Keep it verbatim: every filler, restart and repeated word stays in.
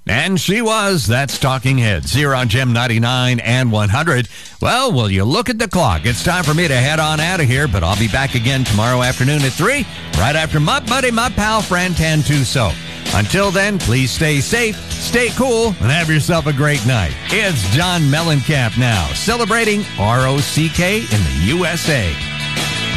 And she was. That's Talking Heads here on Gem ninety-nine and one hundred. Well, will you look at the clock? It's time for me to head on out of here, but I'll be back again tomorrow afternoon at three, right after my buddy, my pal, Fran Tantuso. Until then, please stay safe, stay cool, and have yourself a great night. It's John Mellencamp now, celebrating R O C K in the U S A.